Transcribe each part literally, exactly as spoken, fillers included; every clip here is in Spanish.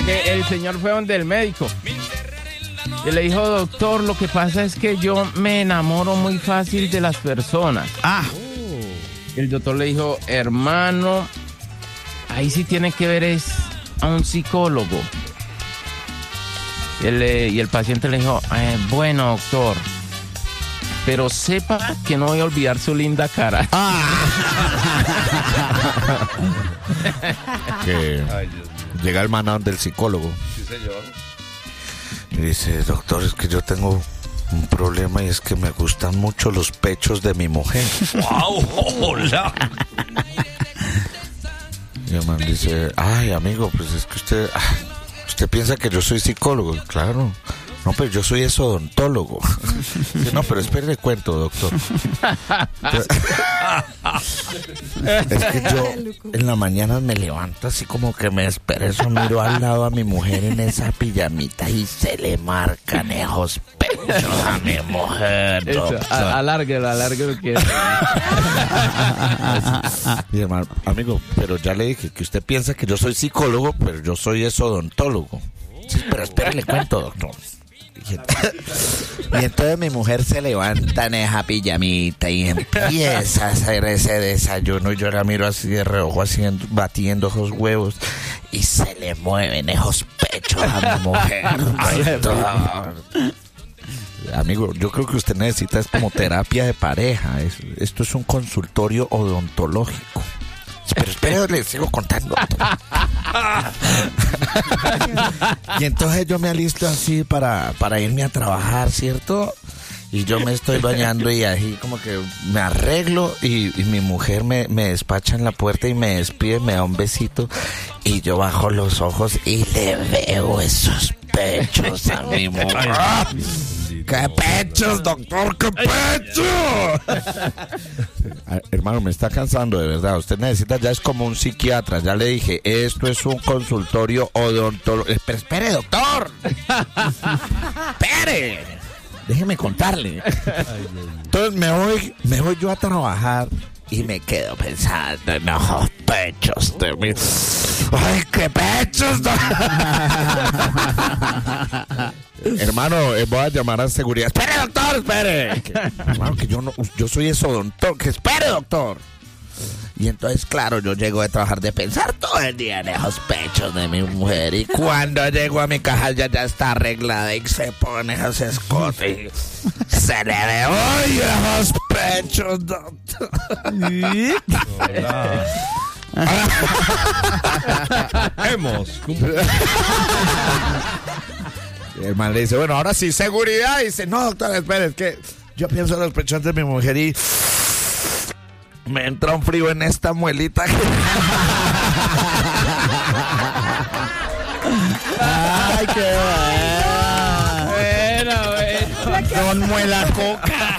que el señor fue donde el médico y le dijo, doctor, lo que pasa es que yo me enamoro muy fácil de las personas. Ah. El doctor le dijo, hermano, ahí sí tiene que ver es a un psicólogo. Y el, y el paciente le dijo, eh, bueno, doctor, pero sepa que no voy a olvidar su linda cara. Ah. Que llega el manón del psicólogo. Sí, señor. Y dice, doctor, es que yo tengo un problema y es que me gustan mucho los pechos de mi mujer. ¡Wow! ¡Hola! Y el man dice, ay, amigo, pues es que usted... ah, usted piensa que yo soy psicólogo. Claro. No, pero yo soy eso odontólogo. Sí, no, pero espere, le cuento, doctor. Es que yo en la mañana me levanto así como que me desperezo, miro al lado a mi mujer en esa pijamita y se le marcan esos pechos a mi mujer, doctor. Eso, a- alárguelo, alárguelo que... Y hermano, amigo, pero ya le dije que usted piensa que yo soy psicólogo, pero yo soy eso odontólogo. Sí, pero espere, le cuento, doctor. Y entonces mi mujer se levanta en esa pijamita y empieza a hacer ese desayuno y yo la miro así de reojo haciendo, batiendo esos huevos y se le mueven esos pechos a mi mujer. Doctor. Amigo, yo creo que usted necesita es como terapia de pareja. Es- esto es un consultorio odontológico. Pero espero, le sigo contando. Y entonces yo me alisto así para, para irme a trabajar, ¿cierto? Y yo me estoy bañando y así como que me arreglo y, y mi mujer me, me despacha en la puerta y me despide, me da un besito y yo bajo los ojos y le veo esos pechos a mi mujer. ¡Qué pechos, doctor! ¡Qué pechos! Ah, hermano, me está cansando de verdad. Usted necesita, ya es como un psiquiatra. Ya le dije, esto es un consultorio odontológico. Espere, espere, doctor. Espere. Déjeme contarle. Entonces me voy, me voy yo a trabajar y me quedo pensando en esos pechos de mí. ¡Ay, qué pechos! Hermano, eh, voy a llamar a seguridad. ¡Espere, doctor! ¡Espere! Que, hermano, que yo no, yo soy eso, doctor. ¡Que espere, doctor! Y entonces, claro, yo llego de trabajar de pensar todo el día en esos pechos de mi mujer. Y cuando llego a mi caja ya, ya está arreglada y se pone esos escotes. Y se le ve, ¡ay, esos pechos, doctor! Hemos cumplido. Y el man le dice, bueno, ahora sí, seguridad. Y dice, no, doctor, espere, es que yo pienso en los pechos de mi mujer y me entra un frío en esta muelita. Ay, qué Bueno, bueno. Don Muela Coca.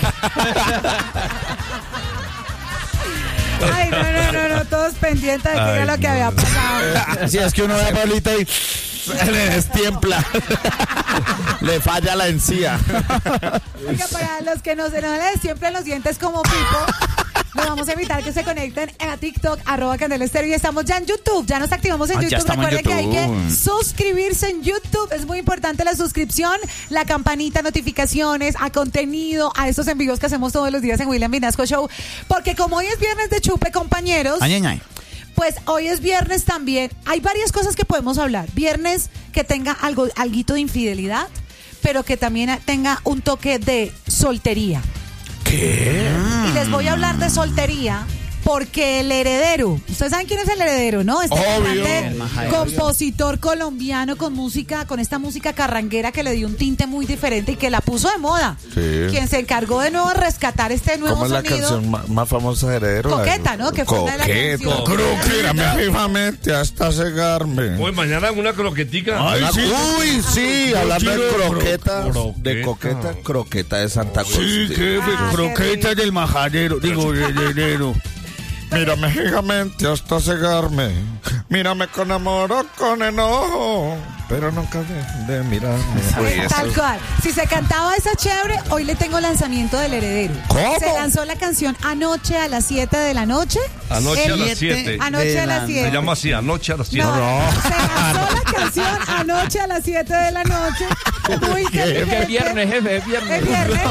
Ay, no, no, no, no, todos pendientes de qué era lo que había pasado. Si es que uno ve a Pablita y se le destiempla. Le falla la encía. Oiga, para los que nos les siempre los dientes como Pipo, les vamos a invitar que se conecten a TikTok, arroba Candela Estéreo, y estamos ya en YouTube, ya nos activamos en Ah, ya YouTube. estamos en Recuerden que hay YouTube. que suscribirse en YouTube, es muy importante la suscripción, la campanita, notificaciones, a contenido, a estos envíos que hacemos todos los días en William Vinasco Show, porque como hoy es viernes de chupe, compañeros, Ay, ay, ay. pues hoy es viernes también. Hay varias cosas que podemos hablar. Viernes que tenga algo, alguito de infidelidad, pero que también tenga un toque de soltería. ¿Qué? Y les voy a hablar de soltería porque el heredero, ustedes saben quién es el heredero, ¿no? Este Obvio. cantante, El majadero. compositor colombiano con música, con esta música carranguera que le dio un tinte muy diferente y que la puso de moda. Sí. Quien se encargó de nuevo de rescatar este nuevo ¿Cómo es la sonido. canción ma- más famosa de Heredero? Coqueta, ¿no? Que fue una de las Coqueta. canciones. Croquérame vivamente hasta cegarme. Hoy mañana una croquetica. Ay, Una- sí. Uy, sí, hablando de quiero croquetas, cro- de croqueta. coqueta, croqueta de Santa Cruz. Sí, jefe, Ah, croquetas del majadero. Digo, heredero. Mírame fijamente hasta cegarme. Mírame con amor o con enojo. Pero nunca de, de mirarme. Uy, Tal eso- cual. Si se cantaba esa chévere, hoy le tengo lanzamiento del heredero. ¿Cómo? Se lanzó la canción anoche a las siete de la noche. Anoche a El- las siete. Anoche a las Se siete. llama así, anoche a las siete. No, se lanzó la canción anoche a las siete de la noche. Muy Es que inteligente. es viernes, jefe, es viernes. Es viernes.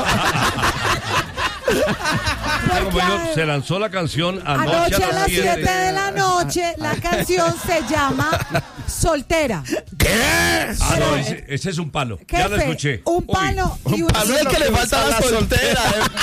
Como Porque digo, se lanzó la canción anoche, anoche a las siete siete. de la noche, la canción se llama Soltera. ¿Qué? Ah, no, ese, ese es un palo. Ya lo Jefe, escuché. un Uy. palo y un Así es que le falta la soltera.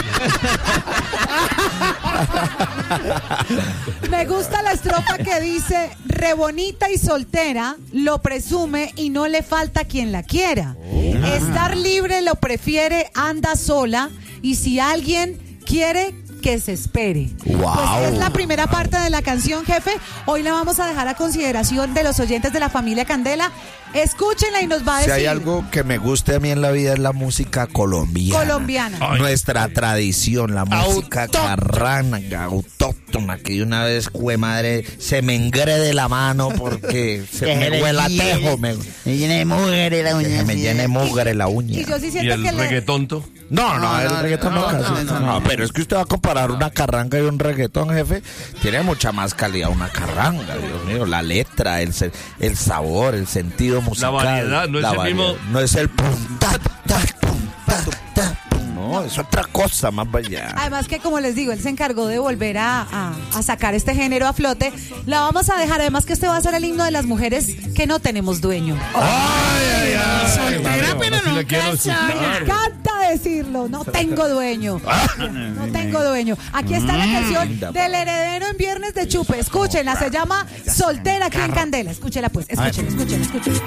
Me gusta la estrofa que dice, re bonita y soltera, lo presume y no le falta quien la quiera. Estar libre lo prefiere, anda sola, y si alguien quiere, que se espere. Wow. Pues es la primera parte de la canción, jefe. Hoy la vamos a dejar a consideración de los oyentes de la familia Candela. Escúchenla y nos va a Si decir. hay algo que me guste a mí en la vida es la música colombiana. Colombiana. Ay. Nuestra tradición, la música Autóctona. carrana, autóctona, que de una vez, jue madre, se me engrede la mano porque se me huela tejo, me, Me llena de mugre la que me llene mugre la Y uña. yo sí Y siento el que le... reggaetonto. No, no, No, el no, reggaetón no, no, casi. no, No, no. pero es que usted va a comparar una carranga y un reggaetón, jefe. Tiene mucha más calidad una carranga, Dios mío. La letra, el, se- el sabor, el sentido musical. variedad, no es la el mismo- variedad. No es el pum, ta, ta, pum, ta, ta, pum. No, es otra cosa más allá. Además que, como les digo, él se encargó de volver a, a- a sacar este género a flote. La vamos a dejar, además que este va a ser el himno de las mujeres que no tenemos dueño. Ay, ay, ay. Soltera, pero Ahora sí la nunca quiero sola. Me escuchar. encanta decirlo, no tengo dueño. No tengo dueño. Aquí está la canción del heredero en Viernes de Chupe. Escúchenla, se llama Soltera aquí en Candela. Escúchela pues, escúchela, escúchela, escúchela.